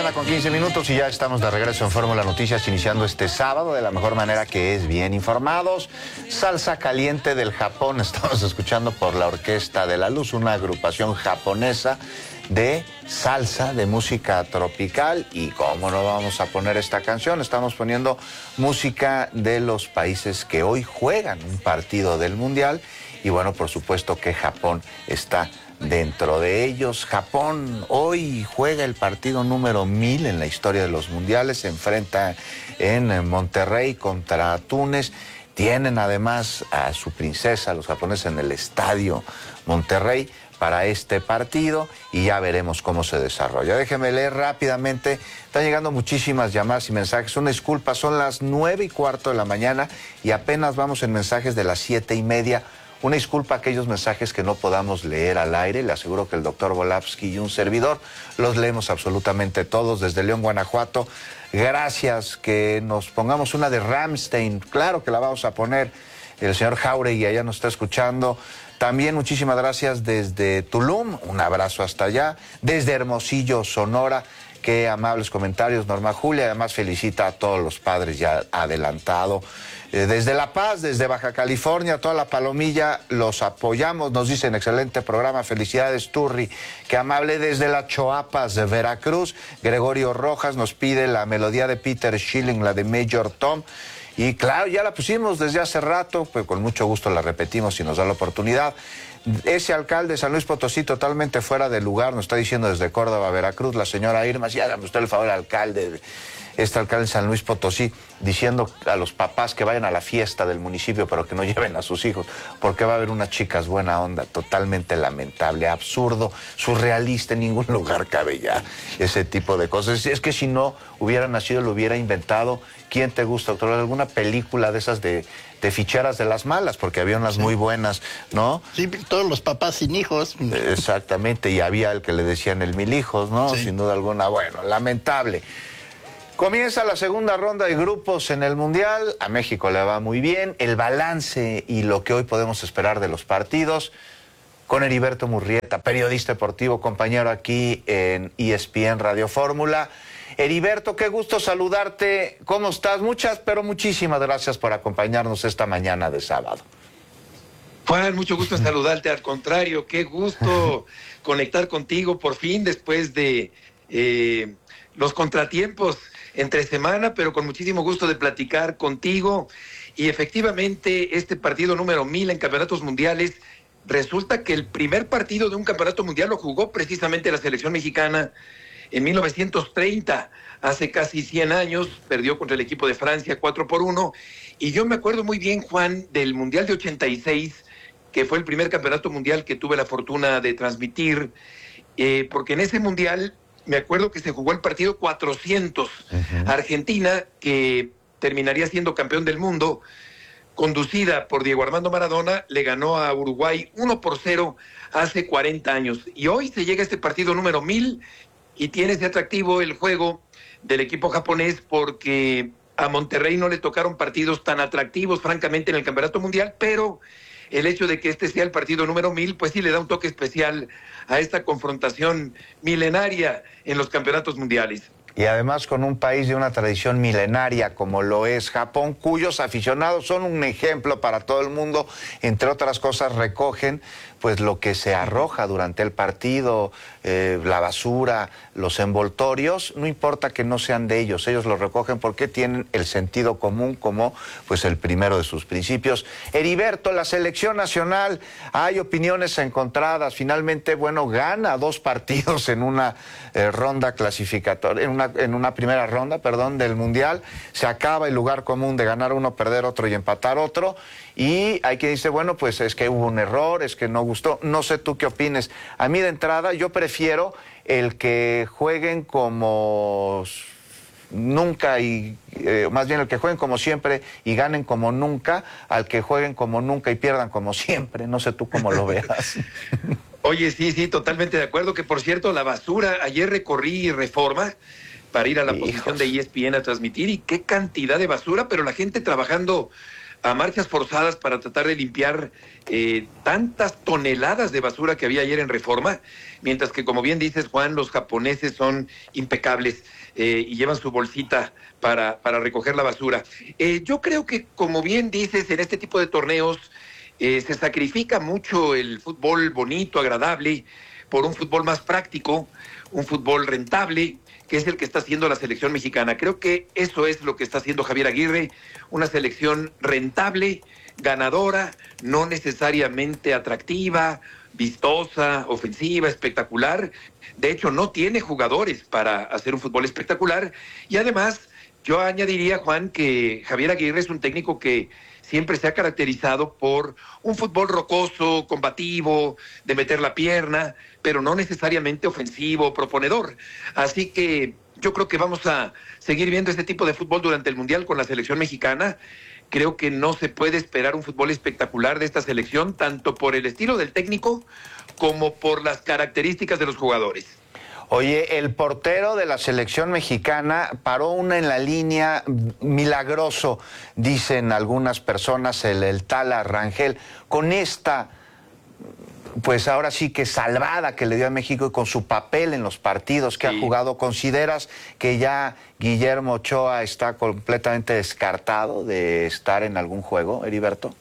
mañana con 15 minutos y ya estamos de regreso en Fórmula Noticias, iniciando este sábado de la mejor manera, que es bien informados. Salsa caliente del Japón, estamos escuchando por la Orquesta de la Luz, una agrupación japonesa de salsa, de música tropical. Y cómo no vamos a poner esta canción, estamos poniendo música de los países que hoy juegan un partido del Mundial. Y bueno, por supuesto que Japón está dentro de ellos. Japón hoy juega el partido número 1000 en la historia de los mundiales. Se enfrenta en Monterrey contra Túnez. Tienen además a su princesa, los japoneses, en el estadio Monterrey para este partido y ya veremos cómo se desarrolla. Déjenme leer rápidamente. Están llegando muchísimas llamadas y mensajes. Una disculpa, son las 9:15 de la mañana y apenas vamos en mensajes de las 7:30. Una disculpa a aquellos mensajes que no podamos leer al aire. Le aseguro que el doctor Volavsky y un servidor los leemos absolutamente todos desde León, Guanajuato. Gracias, que nos pongamos una de Rammstein. Claro que la vamos a poner. El señor Jauregui allá nos está escuchando. También muchísimas gracias desde Tulum. Un abrazo hasta allá. Desde Hermosillo, Sonora. Qué amables comentarios, Norma Julia. Además felicita a todos los padres ya adelantado. Desde La Paz, desde Baja California, toda la palomilla, los apoyamos, nos dicen excelente programa, felicidades Turri, qué amable. Desde las Choapas de Veracruz, Gregorio Rojas nos pide la melodía de Peter Schilling, la de Major Tom, y claro, ya la pusimos desde hace rato, pues con mucho gusto la repetimos si nos da la oportunidad. Ese alcalde de San Luis Potosí totalmente fuera de lugar, nos está diciendo desde Córdoba, Veracruz, la señora Irma, sí, hágame usted el favor, alcalde, este alcalde de San Luis Potosí, diciendo a los papás que vayan a la fiesta del municipio, pero que no lleven a sus hijos, porque va a haber unas chicas buena onda. Totalmente lamentable, absurdo, surrealista, en ningún lugar cabe ya ese tipo de cosas. Es que si no hubiera nacido, lo hubiera inventado. ¿Quién te gusta, doctor? ¿Alguna película de esas de ficheras de las malas? Porque había unas muy buenas, ¿no? Sí, todos los papás sin hijos. Exactamente, y había el que le decían el mil hijos, ¿no? Sí. Sin duda alguna. Bueno, lamentable. Comienza la segunda ronda de grupos en el Mundial. A México le va muy bien. El balance y lo que hoy podemos esperar de los partidos con Heriberto Murrieta, periodista deportivo, compañero aquí en ESPN Radio Fórmula. Heriberto, qué gusto saludarte. ¿Cómo estás? Muchísimas gracias por acompañarnos esta mañana de sábado. Juan, mucho gusto en saludarte. Al contrario, qué gusto conectar contigo por fin después de los contratiempos entre semana, pero con muchísimo gusto de platicar contigo. Y efectivamente, este partido número 1000 en campeonatos mundiales, resulta que el primer partido de un campeonato mundial lo jugó precisamente la selección mexicana en 1930, hace casi 100 años, perdió contra el equipo de Francia 4-1. Y yo me acuerdo muy bien, Juan, del Mundial de 86, que fue el primer campeonato mundial que tuve la fortuna de transmitir, porque en ese mundial me acuerdo que se jugó el partido 400. Argentina, que terminaría siendo campeón del mundo, conducida por Diego Armando Maradona, le ganó a Uruguay 1-0 hace 40 años. Y hoy se llega a este partido número 1000 y tiene ese atractivo el juego del equipo japonés, porque a Monterrey no le tocaron partidos tan atractivos, francamente, en el campeonato mundial, pero el hecho de que este sea el partido número 1000, pues sí le da un toque especial a esta confrontación milenaria en los campeonatos mundiales. Y además con un país de una tradición milenaria como lo es Japón, cuyos aficionados son un ejemplo para todo el mundo. Entre otras cosas, recogen pues lo que se arroja durante el partido, la basura, los envoltorios, no importa que no sean de ellos lo recogen porque tienen el sentido común como pues el primero de sus principios. Heriberto, la selección nacional, hay opiniones encontradas. Finalmente, bueno, gana 2 partidos en una ronda clasificatoria, en una primera ronda, del Mundial. Se acaba el lugar común de ganar uno, perder otro y empatar otro. Y hay quien dice, bueno, pues es que hubo un error, es que no gustó. No sé tú qué opines. A mí de entrada yo prefiero el que jueguen como nunca y más bien el que jueguen como siempre y ganen como nunca, al que jueguen como nunca y pierdan como siempre. No sé tú cómo lo veas. Oye, sí, totalmente de acuerdo. Que por cierto, la basura, ayer recorrí Reforma para ir a la posición de ESPN a transmitir, y qué cantidad de basura, pero la gente trabajando a marchas forzadas para tratar de limpiar tantas toneladas de basura que había ayer en Reforma, mientras que, como bien dices, Juan, los japoneses son impecables y llevan su bolsita para recoger la basura. Yo creo que, como bien dices, en este tipo de torneos se sacrifica mucho el fútbol bonito, agradable, por un fútbol más práctico, un fútbol rentable, que es el que está haciendo la selección mexicana. Creo que eso es lo que está haciendo Javier Aguirre, una selección rentable, ganadora, no necesariamente atractiva, vistosa, ofensiva, espectacular. De hecho, no tiene jugadores para hacer un fútbol espectacular. Y además, yo añadiría, Juan, que Javier Aguirre es un técnico que siempre se ha caracterizado por un fútbol rocoso, combativo, de meter la pierna, pero no necesariamente ofensivo, proponedor. Así que yo creo que vamos a seguir viendo este tipo de fútbol durante el Mundial con la selección mexicana. Creo que no se puede esperar un fútbol espectacular de esta selección, tanto por el estilo del técnico como por las características de los jugadores. Oye, el portero de la selección mexicana paró una en la línea milagroso, dicen algunas personas, el Tala Rangel, con esta, pues ahora sí que salvada que le dio a México y con su papel en los partidos que ha jugado. ¿Consideras que ya Guillermo Ochoa está completamente descartado de estar en algún juego, Heriberto?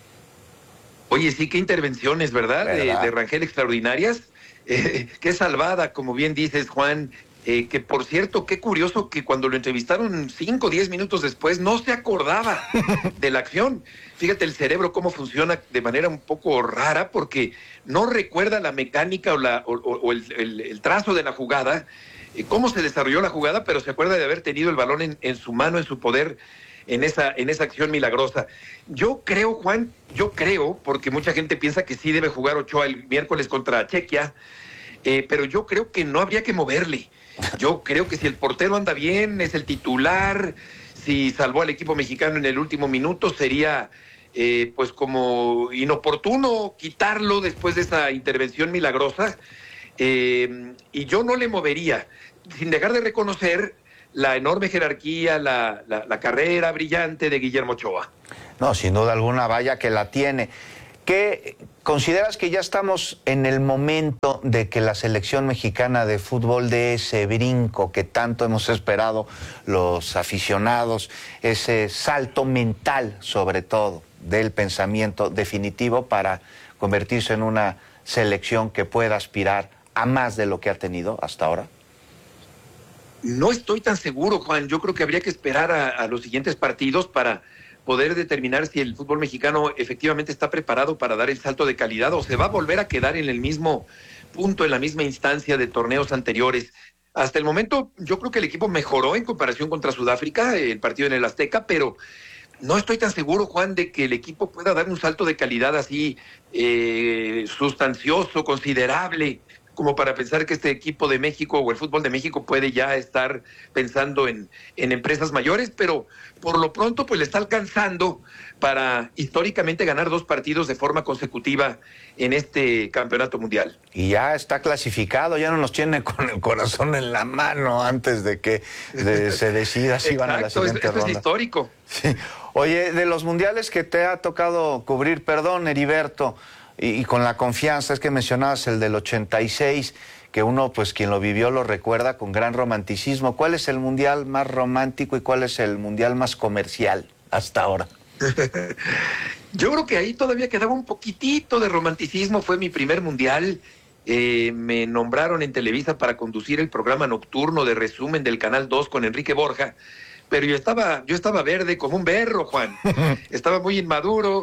Oye, sí, qué intervenciones, ¿verdad? De Rangel extraordinarias. Qué salvada, como bien dices, Juan, que por cierto, qué curioso que cuando lo entrevistaron 5 o 10 minutos después no se acordaba de la acción. Fíjate el cerebro cómo funciona de manera un poco rara, porque no recuerda la mecánica o el trazo de la jugada, cómo se desarrolló la jugada, pero se acuerda de haber tenido el balón en su mano, en su poder, en esa acción milagrosa. Yo creo, Juan, porque mucha gente piensa que sí debe jugar Ochoa el miércoles contra Chequia, pero yo creo que no habría que moverle. Yo creo que si el portero anda bien, es el titular, si salvó al equipo mexicano en el último minuto, sería pues como inoportuno quitarlo después de esa intervención milagrosa, y yo no le movería, sin dejar de reconocer la enorme jerarquía, la carrera brillante de Guillermo Ochoa. No, sin duda alguna, vaya que la tiene. ¿Qué consideras que ya estamos en el momento de que la selección mexicana de fútbol dé ese brinco que tanto hemos esperado los aficionados, ese salto mental sobre todo del pensamiento definitivo para convertirse en una selección que pueda aspirar a más de lo que ha tenido hasta ahora? No estoy tan seguro, Juan. Yo creo que habría que esperar a los siguientes partidos para poder determinar si el fútbol mexicano efectivamente está preparado para dar el salto de calidad o se va a volver a quedar en el mismo punto, en la misma instancia de torneos anteriores. Hasta el momento yo creo que el equipo mejoró en comparación contra Sudáfrica, el partido en el Azteca, pero no estoy tan seguro, Juan, de que el equipo pueda dar un salto de calidad así sustancioso, considerable, como para pensar que este equipo de México o el fútbol de México puede ya estar pensando en empresas mayores, pero por lo pronto pues le está alcanzando para históricamente ganar 2 partidos de forma consecutiva en este campeonato mundial. Y ya está clasificado, ya no nos tiene con el corazón en la mano antes de que se decida si van a la siguiente ronda. Eso es histórico. Sí. Oye, de los mundiales que te ha tocado cubrir, perdón, Heriberto, y con la confianza, es que mencionabas el del 86, que uno, pues quien lo vivió lo recuerda con gran romanticismo. ¿Cuál es el mundial más romántico y cuál es el mundial más comercial hasta ahora? Yo creo que ahí todavía quedaba un poquitito de romanticismo. Fue mi primer mundial. Me nombraron en Televisa para conducir el programa nocturno de resumen del Canal 2 con Enrique Borja, pero yo estaba verde como un berro, Juan. Estaba muy inmaduro.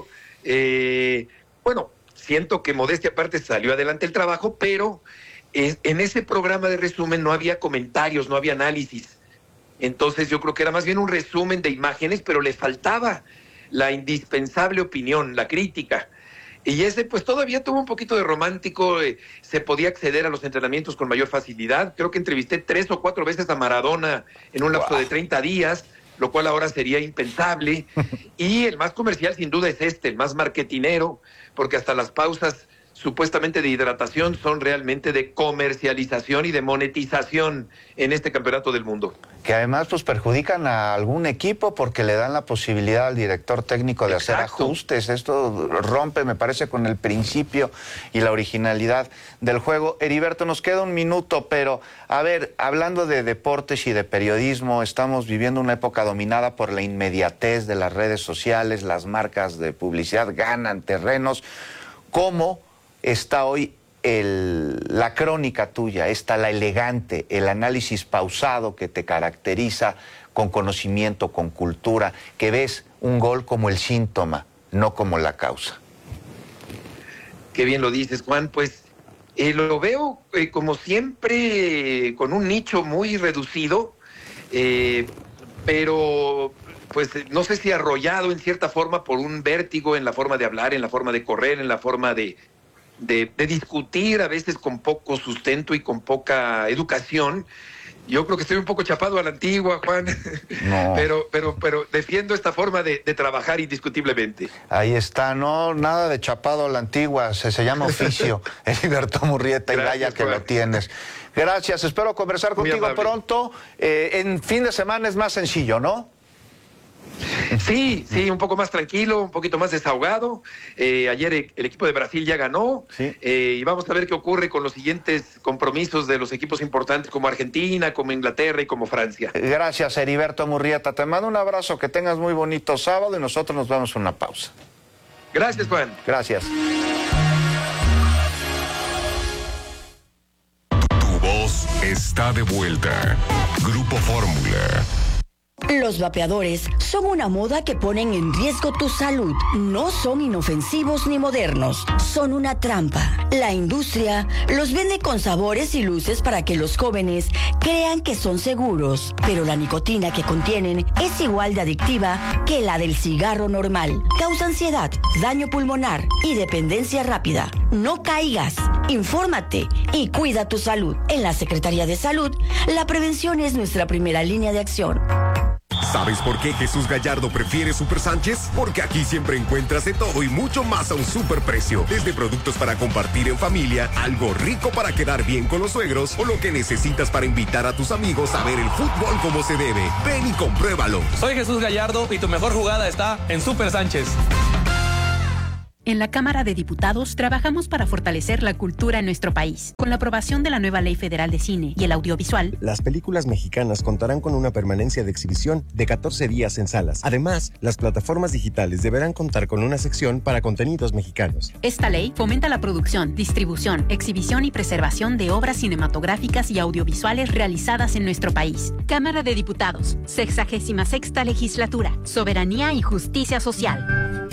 Bueno, siento que modestia aparte salió adelante el trabajo, pero en ese programa de resumen no había comentarios, no había análisis. Entonces yo creo que era más bien un resumen de imágenes, pero le faltaba la indispensable opinión, la crítica. Y ese pues todavía tuvo un poquito de romántico, se podía acceder a los entrenamientos con mayor facilidad. Creo que entrevisté 3 o 4 veces a Maradona en un lapso de 30 días, lo cual ahora sería impensable. Y el más comercial sin duda es el más marketinero, porque hasta las pausas supuestamente de hidratación son realmente de comercialización y de monetización en este campeonato del mundo. Que además pues perjudican a algún equipo porque le dan la posibilidad al director técnico de hacer ajustes. Esto rompe, me parece, con el principio y la originalidad del juego. Heriberto, nos queda un minuto, pero a ver, hablando de deportes y de periodismo, estamos viviendo una época dominada por la inmediatez de las redes sociales, las marcas de publicidad ganan terrenos. ¿Cómo está hoy la crónica tuya, la elegante, el análisis pausado que te caracteriza, con conocimiento, con cultura, que ves un gol como el síntoma, no como la causa? Qué bien lo dices, Juan. Pues lo veo como siempre con un nicho muy reducido, pero pues no sé si arrollado en cierta forma por un vértigo en la forma de hablar, en la forma de correr, en la forma de discutir, a veces con poco sustento y con poca educación. Yo creo que estoy un poco chapado a la antigua, Juan, no. pero defiendo esta forma de trabajar indiscutiblemente. Ahí está, no, nada de chapado a la antigua, se llama oficio, Heriberto Murrieta, y vaya que Juan lo tienes. Gracias, espero conversar contigo pronto. En fin de semana es más sencillo, ¿no? Sí, un poco más tranquilo, un poquito más desahogado. Ayer el equipo de Brasil ya ganó, sí. Y vamos a ver qué ocurre con los siguientes compromisos de los equipos importantes como Argentina, como Inglaterra y como Francia. Gracias, Heriberto Murrieta. Te mando un abrazo, que tengas muy bonito sábado y nosotros nos vamos a una pausa. Gracias, Juan. Gracias. Tu voz está de vuelta. Grupo Fórmula. Los vapeadores son una moda que ponen en riesgo tu salud. No son inofensivos ni modernos, son una trampa. La industria los vende con sabores y luces para que los jóvenes crean que son seguros. Pero la nicotina que contienen es igual de adictiva que la del cigarro normal. Causa ansiedad, daño pulmonar y dependencia rápida. No caigas, infórmate y cuida tu salud. En la Secretaría de Salud, la prevención es nuestra primera línea de acción. ¿Sabes por qué Jesús Gallardo prefiere Super Sánchez? Porque aquí siempre encuentras de todo y mucho más a un super precio. Desde productos para compartir en familia, algo rico para quedar bien con los suegros o lo que necesitas para invitar a tus amigos a ver el fútbol como se debe. Ven y compruébalo. Soy Jesús Gallardo y tu mejor jugada está en Super Sánchez. En la Cámara de Diputados trabajamos para fortalecer la cultura en nuestro país. Con la aprobación de la nueva Ley Federal de Cine y el Audiovisual, las películas mexicanas contarán con una permanencia de exhibición de 14 días en salas. Además, las plataformas digitales deberán contar con una sección para contenidos mexicanos. Esta ley fomenta la producción, distribución, exhibición y preservación de obras cinematográficas y audiovisuales realizadas en nuestro país. Cámara de Diputados, 66ª Legislatura, Soberanía y Justicia Social.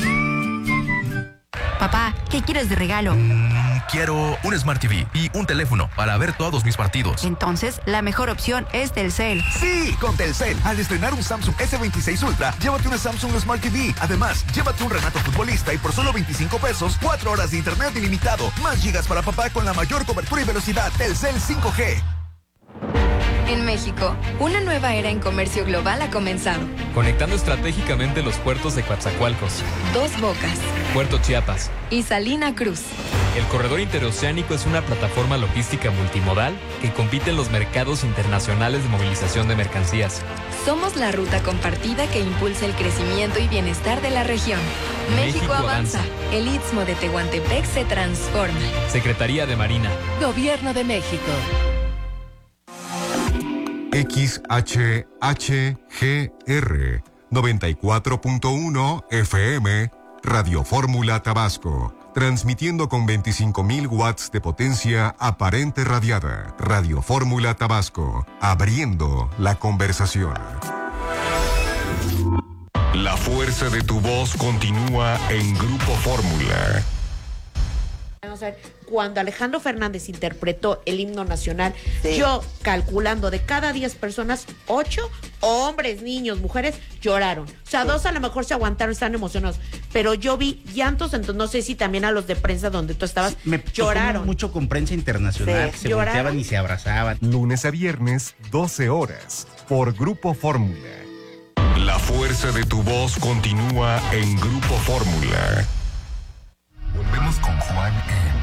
Papá, ¿qué quieres de regalo? Quiero un Smart TV y un teléfono para ver todos mis partidos. Entonces, la mejor opción es Telcel. ¡Sí! Con Telcel, al estrenar un Samsung S26 Ultra, llévate una Samsung Smart TV. Además, llévate un Renato Futbolista y por solo 25 pesos, 4 horas de internet ilimitado. Más gigas para papá con la mayor cobertura y velocidad. Telcel 5G. En México, una nueva era en comercio global ha comenzado. Conectando estratégicamente los puertos de Coatzacoalcos, Dos Bocas, Puerto Chiapas y Salina Cruz. El corredor interoceánico es una plataforma logística multimodal que compite en los mercados internacionales de movilización de mercancías. Somos la ruta compartida que impulsa el crecimiento y bienestar de la región. México avanza. El Istmo de Tehuantepec se transforma. Secretaría de Marina. Gobierno de México. XHHGR 94.1 FM Radio Fórmula Tabasco, transmitiendo con 25,000 watts de potencia aparente radiada. Radio Fórmula Tabasco, abriendo la conversación. La fuerza de tu voz continúa en Grupo Fórmula. Vamos a ver, cuando Alejandro Fernández interpretó el himno nacional, yo calculando de cada 10 personas, 8 hombres, niños, mujeres lloraron. O sea, 2 a lo mejor se aguantaron, están emocionados. Pero yo vi llantos, entonces no sé si también a los de prensa donde tú estabas lloraron. Mucho con prensa internacional, se volteaban y se abrazaban. Lunes a viernes, 12 horas, por Grupo Fórmula. La fuerza de tu voz continúa en Grupo Fórmula. Volvemos con Juan en